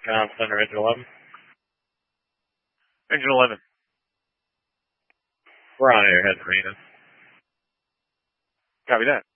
Com Center, Engine 11. Engine 11. We're on air, head for maintenance. Copy that.